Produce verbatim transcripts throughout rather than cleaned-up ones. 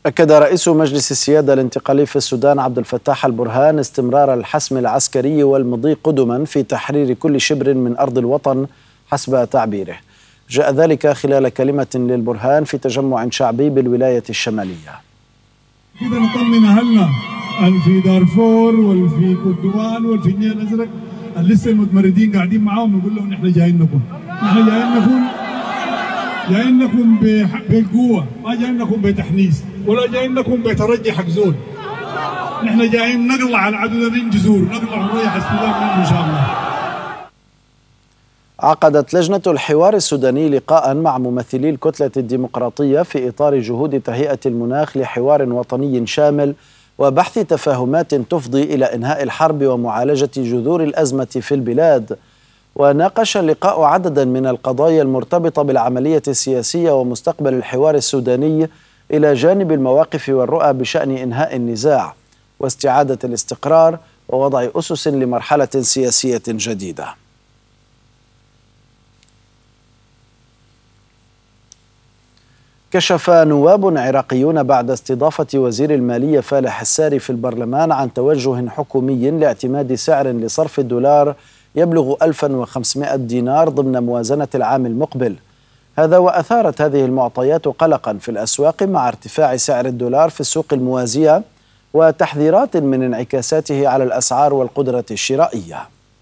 أكد رئيس مجلس السيادة الانتقالي في السودان عبد الفتاح البرهان استمرار الحسم العسكري والمضي قدما في تحرير كل شبر من أرض الوطن حسب تعبيره. جاء ذلك خلال كلمة للبرهان في تجمع شعبي بالولاية الشمالية. كده نطمن أهلنا في دارفور والفي كردوان والفي النيل الأزرق لسه المتمردين قاعدين معاهم، نقول لهم نحن جايين لكم، نحن جايين لكم جايين لكم بالقوة، ما جايين لكم بتحنيس ولا جايين لكم بترجي حق زول. نحن جايين نقلع على العدو من جذور، نقلع ونريح السودان منه إن شاء الله. عقدت لجنة الحوار السوداني لقاء مع ممثلي الكتلة الديمقراطية في إطار جهود تهيئة المناخ لحوار وطني شامل وبحث تفاهمات تفضي إلى إنهاء الحرب ومعالجة جذور الأزمة في البلاد. وناقش اللقاء عددا من القضايا المرتبطة بالعملية السياسية ومستقبل الحوار السوداني إلى جانب المواقف والرؤى بشأن إنهاء النزاع واستعادة الاستقرار ووضع أسس لمرحلة سياسية جديدة. كشف نواب عراقيون بعد استضافة وزير المالية فالح الساري في البرلمان عن توجه حكومي لاعتماد سعر لصرف الدولار يبلغ ألف وخمسمائة دينار ضمن موازنة العام المقبل. هذا وأثارت هذه المعطيات قلقا في الأسواق مع ارتفاع سعر الدولار في السوق الموازية وتحذيرات من انعكاساته على الأسعار والقدرة الشرائية.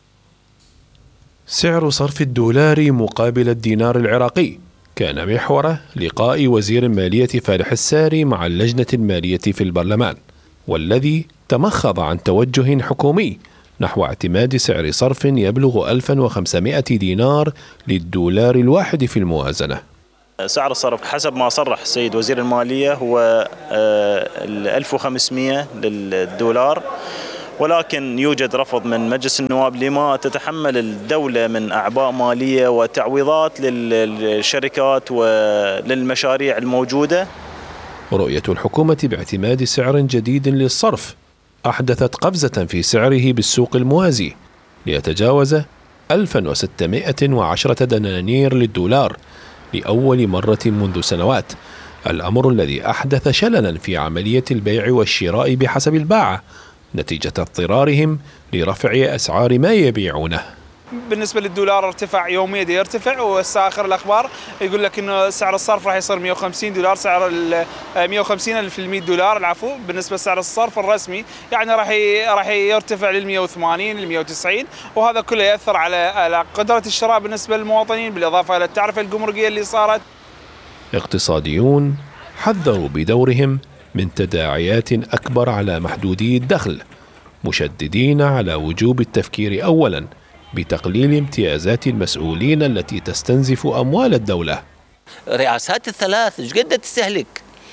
سعر صرف الدولار مقابل الدينار العراقي كان محور لقاء وزير المالية فالح الساري مع اللجنة المالية في البرلمان، والذي تمخض عن توجه حكومي نحو اعتماد سعر صرف يبلغ ألف وخمسمائة دينار للدولار الواحد في الموازنة. سعر الصرف حسب ما صرح السيد وزير المالية هو ألف وخمسمائة للدولار، ولكن يوجد رفض من مجلس النواب لما تتحمل الدولة من أعباء مالية وتعويضات للشركات وللمشاريع الموجودة. رؤية الحكومة باعتماد سعر جديد للصرف أحدثت قفزة في سعره بالسوق الموازي ليتجاوز ألف وستمائة وعشرة دنانير للدولار لأول مرة منذ سنوات، الأمر الذي أحدث شللا في عملية البيع والشراء بحسب الباعة نتيجة اضطرارهم لرفع أسعار ما يبيعونه. بالنسبة للدولار ارتفع يوميا يرتفع، وآخر الأخبار يقول لك إنه سعر الصرف راح يصير مئة وخمسين دولار، سعر مئة وخمسين ألف المئة دولار العفو بالنسبة لسعر الصرف الرسمي، يعني راح راح يرتفع لل مئة وثمانين لل مئة وتسعين، وهذا كله يأثر على على قدرة الشراء بالنسبة للمواطنين، بالإضافة إلى التعرفة الجمركية اللي صارت. اقتصاديون حذروا بدورهم من تداعيات أكبر على محدودي الدخل، مشددين على وجوب التفكير أولاً بتقليل امتيازات المسؤولين التي تستنزف أموال الدولة. رئاسات الثلاث ايش قد تستهلك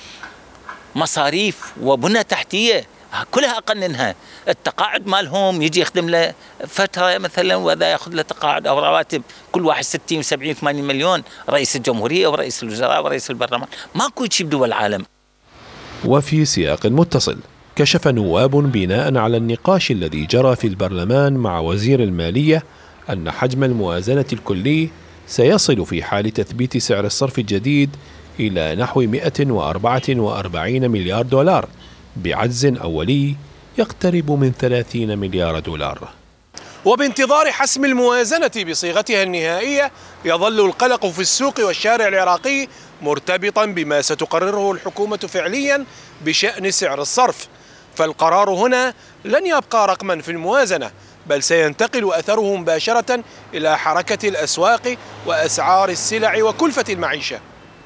مصاريف وبنى تحتية كلها أقننها. التقاعد مالهم يجي يخدم له فترة مثلا وذا يأخذ له تقاعد أو رواتب كل واحد ستين وسبعين وثمانين مليون، رئيس الجمهورية ورئيس الوزراء ورئيس البرلمان، ماكو شيء بدول العالم. وفي سياق متصل كشف نواب بناء على النقاش الذي جرى في البرلمان مع وزير المالية أن حجم الموازنة الكلي سيصل في حال تثبيت سعر الصرف الجديد إلى نحو مئة وأربعة وأربعين مليار دولار بعجز أولي يقترب من ثلاثين مليار دولار. وبانتظار حسم الموازنة بصيغتها النهائية يظل القلق في السوق والشارع العراقي مرتبطا بما ستقرره الحكومة فعليا بشأن سعر الصرف، فالقرار هنا لن يبقى رقما في الموازنة، بل سينتقل أثره مباشرة إلى حركة الأسواق وأسعار السلع وكلفة المعيشة.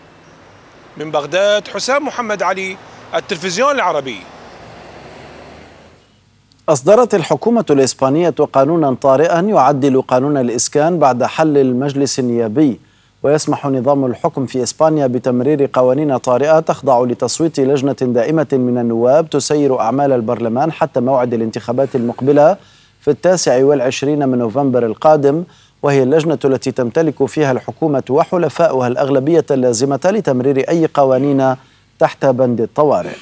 من بغداد حسام محمد علي، التلفزيون العربي. أصدرت الحكومة الإسبانية قانونا طارئا يعدل قانون الإسكان بعد حل المجلس النيابي، ويسمح نظام الحكم في إسبانيا بتمرير قوانين طارئة تخضع لتصويت لجنة دائمة من النواب تسير أعمال البرلمان حتى موعد الانتخابات المقبلة في التاسع والعشرين من نوفمبر القادم، وهي اللجنة التي تمتلك فيها الحكومة وحلفاؤها الأغلبية اللازمة لتمرير أي قوانين تحت بند الطوارئ.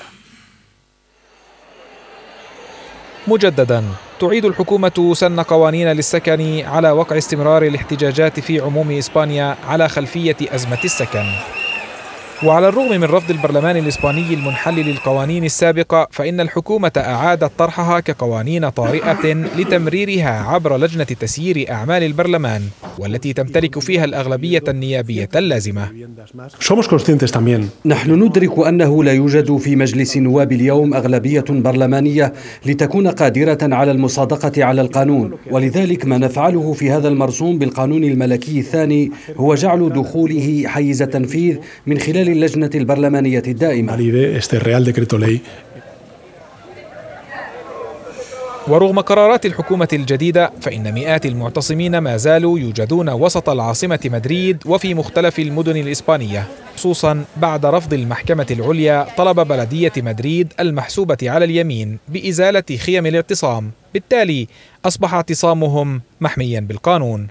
مجددا تعيد الحكومة سن قوانين للسكن على وقع استمرار الاحتجاجات في عموم إسبانيا على خلفية أزمة السكن. وعلى الرغم من رفض البرلمان الإسباني المنحل للقوانين السابقة، فإن الحكومة أعادت طرحها كقوانين طارئة لتمريرها عبر لجنة تسيير أعمال البرلمان، والتي تمتلك فيها الأغلبية النيابية اللازمة. نحن ندرك أنه لا يوجد في مجلس النواب اليوم أغلبية برلمانية لتكون قادرة على المصادقة على القانون، ولذلك ما نفعله في هذا المرسوم بالقانون الملكي الثاني هو جعل دخوله حيز التنفيذ من خلال اللجنة البرلمانية الدائمة. ورغم قرارات الحكومة الجديدة، فإن مئات المعتصمين ما زالوا يوجدون وسط العاصمة مدريد وفي مختلف المدن الإسبانية، خصوصا بعد رفض المحكمة العليا طلب بلدية مدريد المحسوبة على اليمين بإزالة خيم الاعتصام. بالتالي أصبح اعتصامهم محميا بالقانون.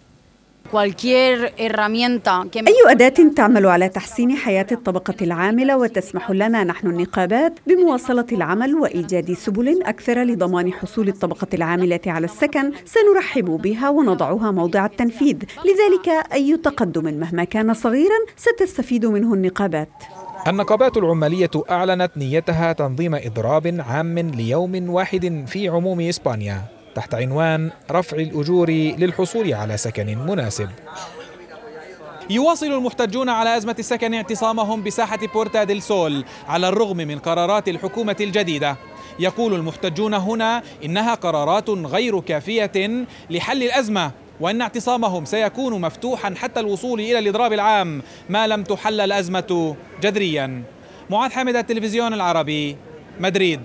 أي أداة تعمل على تحسين حياة الطبقة العاملة وتسمح لنا نحن النقابات بمواصلة العمل وإيجاد سبل أكثر لضمان حصول الطبقة العاملة على السكن سنرحب بها ونضعها موضع التنفيذ، لذلك أي تقدم مهما كان صغيرا ستستفيد منه النقابات. النقابات العمالية أعلنت نيتها تنظيم إضراب عام ليوم واحد في عموم إسبانيا تحت عنوان رفع الأجور للحصول على سكن مناسب. يواصل المحتجون على أزمة السكن اعتصامهم بساحة بورتا ديل سول على الرغم من قرارات الحكومة الجديدة. يقول المحتجون هنا إنها قرارات غير كافية لحل الأزمة، وأن اعتصامهم سيكون مفتوحا حتى الوصول إلى الإضراب العام ما لم تحل الأزمة جذريا. معاذ حامد، التلفزيون العربي، مدريد.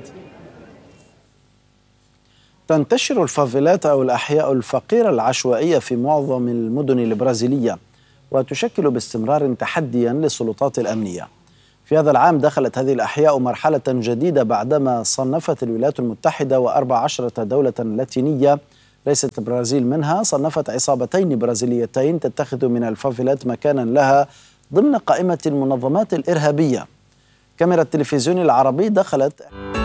تنتشر الفافيلات أو الأحياء الفقيرة العشوائية في معظم المدن البرازيلية، وتشكل باستمرار تحديا للسلطات الأمنية. في هذا العام دخلت هذه الأحياء مرحلة جديدة بعدما صنفت الولايات المتحدة وأربع عشرة دولة لاتينية ليست البرازيل منها صنفت عصابتين برازيليتين تتخذ من الفافيلات مكانا لها ضمن قائمة المنظمات الإرهابية. كاميرا التلفزيون العربي دخلت